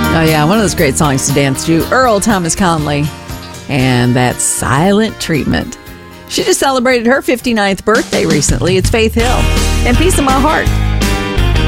Oh, yeah, one of those great songs to dance to. Earl Thomas Conley. And that's Silent Treatment. She just celebrated her 59th birthday recently. It's Faith Hill. And Peace in My Heart.